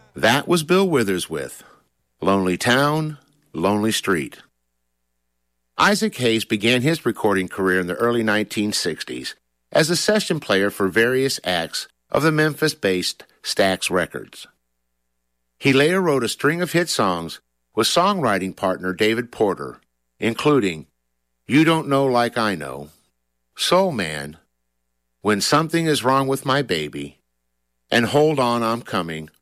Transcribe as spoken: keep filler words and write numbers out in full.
That was Bill Withers with Lonely Town, Lonely Street. Isaac Hayes began his recording career in the early nineteen sixties as a session player for various acts of the Memphis-based Stax Records. He later wrote a string of hit songs with songwriting partner David Porter, including You Don't Know Like I Know, Soul Man, When Something Is Wrong with My Baby, and Hold On, I'm Coming,